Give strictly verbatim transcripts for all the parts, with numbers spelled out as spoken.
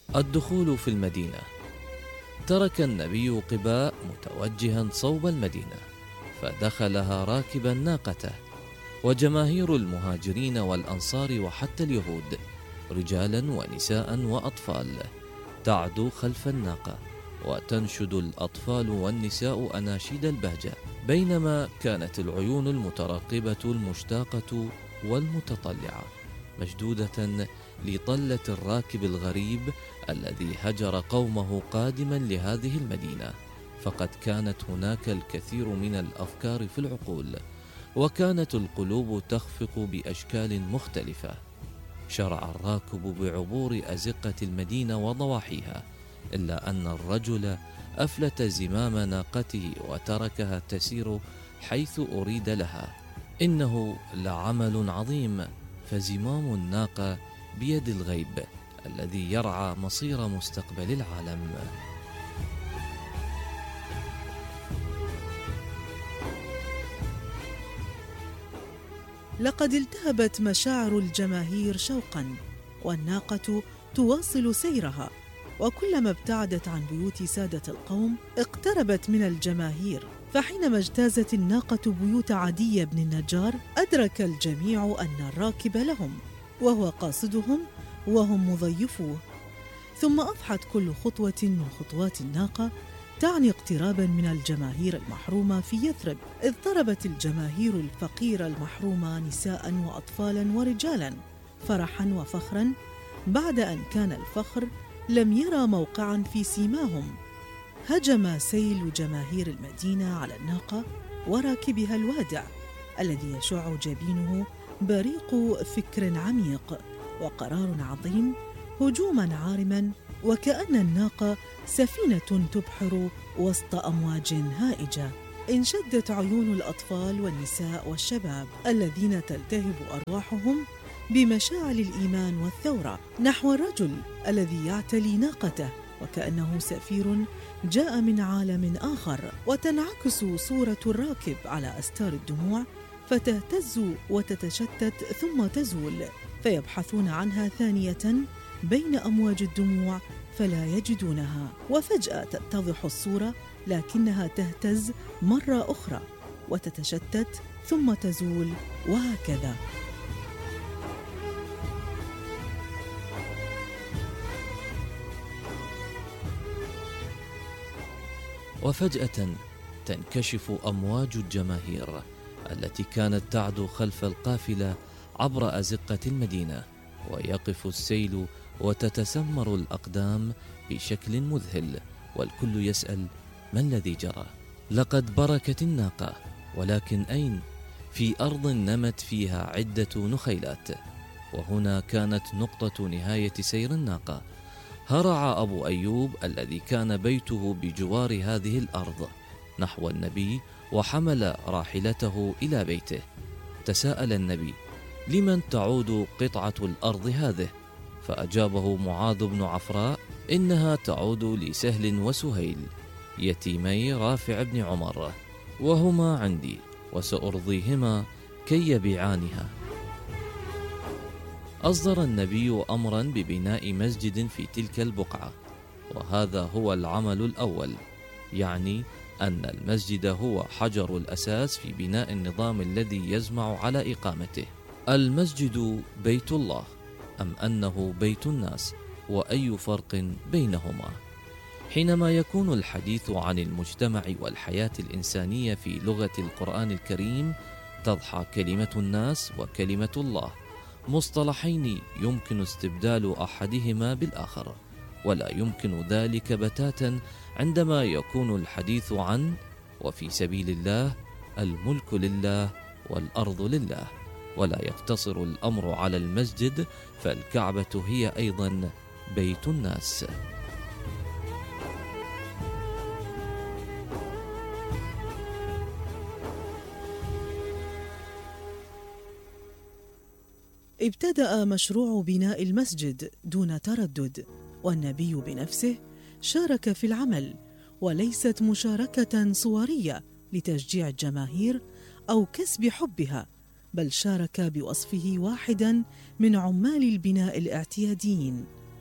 الدخول في المدينة. ترك النبي قباء متوجها صوب المدينة، فدخلها راكبا ناقته، وجماهير المهاجرين والأنصار وحتى اليهود رجالا ونساء وأطفال تعدو خلف الناقة، وتنشد الأطفال والنساء أناشيد البهجة، بينما كانت العيون المترقبة المشتاقة والمتطلعة مشدودة لطلة الراكب الغريب الذي هجر قومه قادما لهذه المدينة. فقد كانت هناك الكثير من الأفكار في العقول، وكانت القلوب تخفق بأشكال مختلفة. شرع الراكب بعبور أزقة المدينة وضواحيها، إلا أن الرجل أفلت زمام ناقته وتركها تسير حيث أريد لها. إنه لعمل عظيم، فزمام الناقة بيد الغيب الذي يرعى مصير مستقبل العالم. لقد التهبت مشاعر الجماهير شوقاً، والناقة تواصل سيرها، وكلما ابتعدت عن بيوت سادة القوم اقتربت من الجماهير. فحينما اجتازت الناقة بيوت عدي بن النجار أدرك الجميع أن الراكب لهم، وهو قاصدهم وهم مضيفوه. ثم أضحت كل خطوة من خطوات الناقة تعني اقترابا من الجماهير المحرومة في يثرب. إذ طلبت الجماهير الفقيرة المحرومة نساء وأطفالا ورجالا فرحا وفخرا، بعد أن كان الفخر لم يرى موقعا في سيماهم. هجم سيل جماهير المدينة على الناقة وراكبها الوادع الذي يشع جبينه بريق فكر عميق وقرار عظيم، هجوما عارما، وكأن الناقة سفينة تبحر وسط أمواج هائجة. انشدت عيون الأطفال والنساء والشباب الذين تلتهب أرواحهم بمشاعل الإيمان والثورة نحو الرجل الذي يعتلي ناقته، وكأنه سفير جاء من عالم آخر. وتنعكس صورة الراكب على أستار الدموع، فتهتز وتتشتت ثم تزول، فيبحثون عنها ثانية بين أمواج الدموع فلا يجدونها، وفجأة تتضح الصورة لكنها تهتز مرة أخرى وتتشتت ثم تزول، وهكذا. وفجأة تنكشف أمواج الجماهير التي كانت تعدو خلف القافلة عبر أزقة المدينة، ويقف السيل وتتسمر الأقدام بشكل مذهل، والكل يسأل ما الذي جرى؟ لقد بركت الناقة، ولكن أين؟ في أرض نمت فيها عدة نخيلات، وهنا كانت نقطة نهاية سير الناقة. هرع أبو أيوب الذي كان بيته بجوار هذه الأرض نحو النبي، وحمل راحلته إلى بيته. تساءل النبي: لمن تعود قطعة الأرض هذه؟ فأجابه معاذ بن عفراء: إنها تعود لسهل وسهيل يتيمي رافع بن عمر، وهما عندي، وسأرضيهما كي يبيعانها. أصدر النبي أمرا ببناء مسجد في تلك البقعة، وهذا هو العمل الأول، يعني أن المسجد هو حجر الأساس في بناء النظام الذي يزمع على إقامته. المسجد بيت الله أم أنه بيت الناس؟ وأي فرق بينهما؟ حينما يكون الحديث عن المجتمع والحياة الإنسانية في لغة القرآن الكريم تضحى كلمة الناس وكلمة الله، مصطلحين يمكن استبدال أحدهما بالآخر، ولا يمكن ذلك بتاتا عندما يكون الحديث عن وفي سبيل الله، الملك لله والأرض لله، ولا يقتصر الأمر على المسجد، فالكعبة هي أيضا بيت الناس. ابتدأ مشروع بناء المسجد دون تردد، والنبي بنفسه شارك في العمل، وليست مشاركة صورية لتشجيع الجماهير أو كسب حبها، بل شارك بوصفه واحدا من عمال البناء الاعتياديين.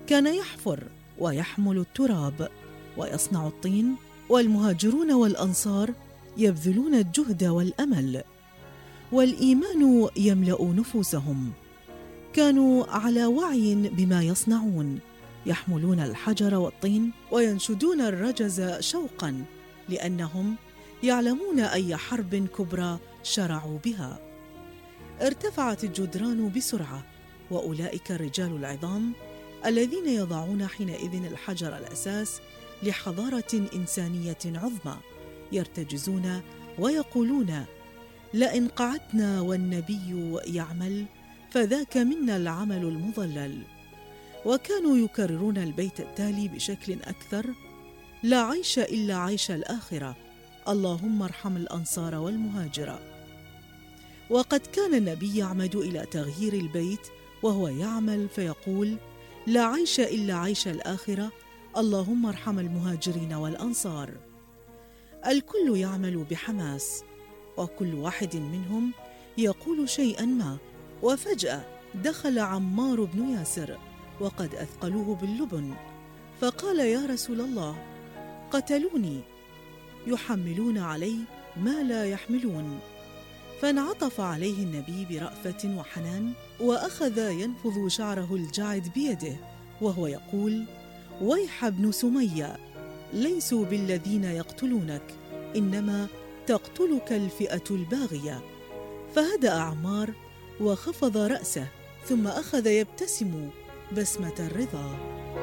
كان يحفر ويحمل التراب ويصنع الطين، والمهاجرون والأنصار يبذلون الجهد والأمل، والإيمان يملأ نفوسهم. كانوا على وعي بما يصنعون، يحملون الحجر والطين وينشدون الرجز شوقاً، لأنهم يعلمون أي حرب كبرى شرعوا بها. ارتفعت الجدران بسرعة، وأولئك الرجال العظام الذين يضعون حينئذ الحجر الأساس لحضارة إنسانية عظمى يرتجزون ويقولون: لئن قعدنا والنبي يعمل فذاك منا العمل المضلل. وكانوا يكررون البيت التالي بشكل أكثر: لا عيش إلا عيش الآخرة، اللهم ارحم الأنصار والمهاجرة. وقد كان النبي يعمد إلى تغيير البيت وهو يعمل فيقول: لا عيش إلا عيش الآخرة، اللهم ارحم المهاجرين والأنصار. الكل يعمل بحماس، وكل واحد منهم يقول شيئا ما. وفجأة دخل عمار بن ياسر وقد أثقلوه باللبن، فقال: يا رسول الله، قتلوني، يحملون علي ما لا يحملون. فانعطف عليه النبي برأفة وحنان، وأخذ ينفض شعره الجعد بيده وهو يقول: ويح ابن سمية، ليسوا بالذين يقتلونك، إنما تقتلك الفئة الباغية. فهدأ عمار وخفض رأسه، ثم أخذ يبتسم بسمة الرضا.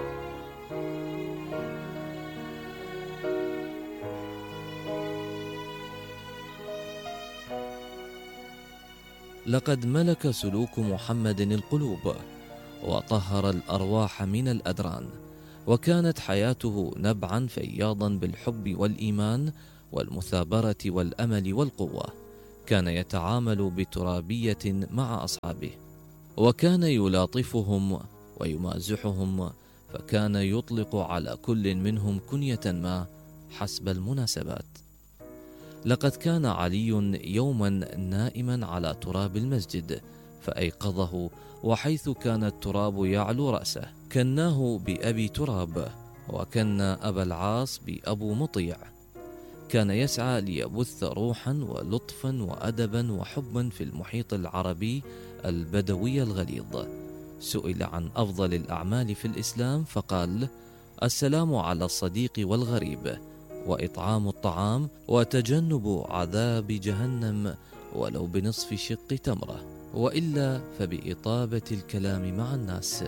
لقد ملك سلوك محمد القلوب وطهر الأرواح من الأدران، وكانت حياته نبعا فياضا بالحب والإيمان والمثابرة والأمل والقوة. كان يتعامل بترابية مع أصحابه، وكان يلاطفهم ويمازحهم، فكان يطلق على كل منهم كنية ما حسب المناسبات. لقد كان علي يوما نائما على تراب المسجد فأيقظه، وحيث كان التراب يعلو رأسه كناه بأبي تراب، وكنا أبا العاص بأبو مطيع. كان يسعى ليبث روحا ولطفا وأدبا وحبا في المحيط العربي البدوي الغليظ. سئل عن أفضل الأعمال في الإسلام فقال: السلام على الصديق والغريب، وإطعام الطعام، وتجنب عذاب جهنم ولو بنصف شق تمرة، وإلا فبإطابة الكلام مع الناس.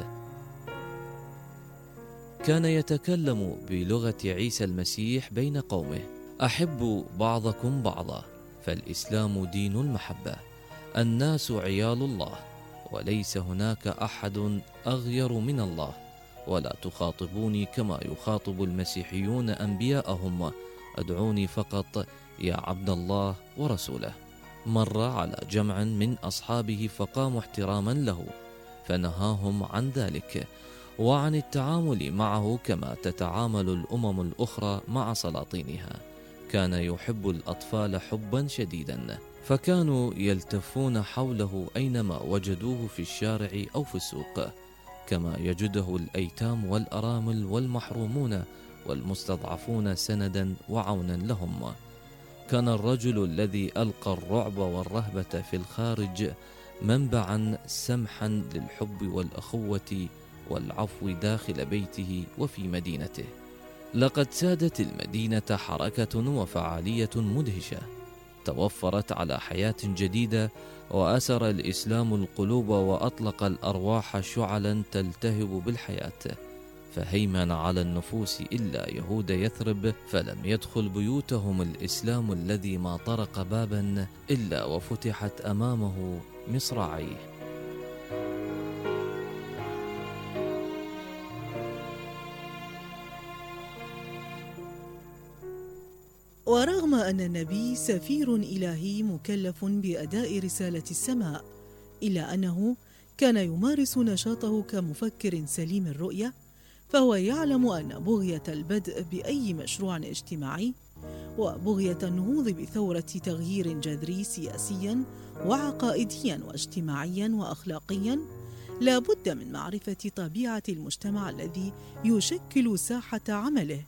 كان يتكلم بلغة عيسى المسيح بين قومه: أحبوا بعضكم بعضا، فالإسلام دين المحبة، الناس عيال الله، وليس هناك أحد أغير من الله، ولا تخاطبوني كما يخاطب المسيحيون أنبياءهم، أدعوني فقط يا عبد الله ورسوله. مر على جمع من أصحابه فقاموا احتراما له، فنهاهم عن ذلك وعن التعامل معه كما تتعامل الأمم الأخرى مع سلاطينها. كان يحب الأطفال حبا شديدا، فكانوا يلتفون حوله أينما وجدوه في الشارع أو في السوق، كما يجده الأيتام والأرامل والمحرومون والمستضعفون سندا وعونا لهم. كان الرجل الذي ألقى الرعب والرهبة في الخارج منبعا سمحا للحب والأخوة والعفو داخل بيته وفي مدينته. لقد سادت المدينة حركة وفعالية مدهشة، توفرت على حياة جديدة، وأسر الإسلام القلوب وأطلق الأرواح شعلا تلتهب بالحياة، فهيمن على النفوس إلا يهود يثرب، فلم يدخل بيوتهم الإسلام الذي ما طرق بابا إلا وفتحت أمامه مصراعيه. ورغم أن النبي سفير إلهي مكلف بأداء رسالة السماء، إلا أنه كان يمارس نشاطه كمفكر سليم الرؤية، فهو يعلم أن بغية البدء بأي مشروع اجتماعي وبغية النهوض بثورة تغيير جذري سياسيا وعقائديا واجتماعيا وأخلاقيا لا بد من معرفة طبيعة المجتمع الذي يشكل ساحة عمله،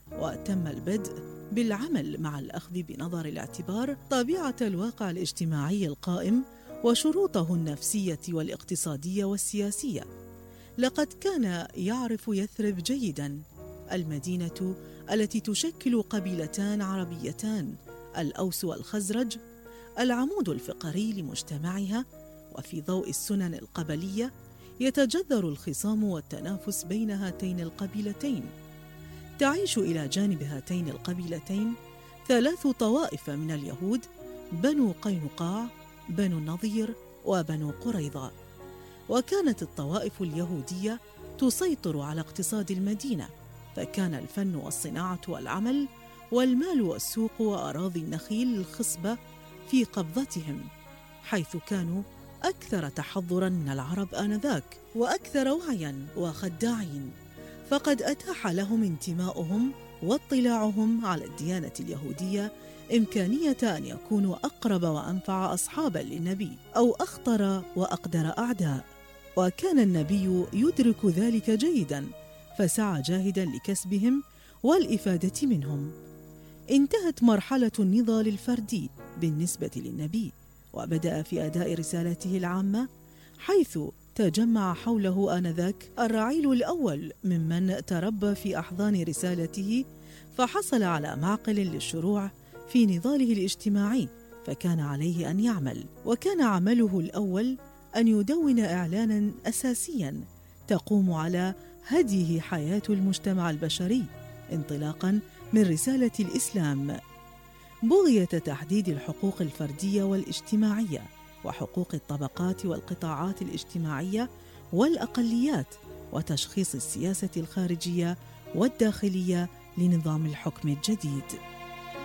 وتم البدء بالعمل مع الأخذ بنظر الاعتبار طبيعة الواقع الاجتماعي القائم وشروطه النفسية والاقتصادية والسياسية. لقد كان يعرف يثرب جيداً، المدينة التي تشكل قبيلتان عربيتان الأوس والخزرج، العمود الفقري لمجتمعها، وفي ضوء السنن القبلية يتجذر الخصام والتنافس بين هاتين القبيلتين. تعيش إلى جانب هاتين القبيلتين ثلاث طوائف من اليهود: بنو قينقاع، بنو النضير، وبنو قريظة. وكانت الطوائف اليهودية تسيطر على اقتصاد المدينة، فكان الفن والصناعة والعمل والمال والسوق وأراضي النخيل الخصبة في قبضتهم، حيث كانوا أكثر تحضراً من العرب آنذاك وأكثر وعياً وخداعين، فقد أتاح لهم انتماؤهم واطلاعهم على الديانة اليهودية إمكانية أن يكونوا أقرب وأنفع أصحاباً للنبي أو أخطر وأقدر أعداء. وكان النبي يدرك ذلك جيداً، فسعى جاهداً لكسبهم والإفادة منهم. انتهت مرحلة النضال الفردي بالنسبة للنبي، وبدأ في أداء رسالته العامة، حيث تجمع حوله آنذاك الرعيل الأول ممن تربى في أحضان رسالته، فحصل على معقل للشروع في نضاله الاجتماعي، فكان عليه أن يعمل. وكان عمله الأول أن يدون إعلاناً أساسياً تقوم على هديه حياة المجتمع البشري انطلاقاً من رسالة الإسلام، بغية تحديد الحقوق الفردية والاجتماعية وحقوق الطبقات والقطاعات الاجتماعية والأقليات، وتشخيص السياسة الخارجية والداخلية لنظام الحكم الجديد.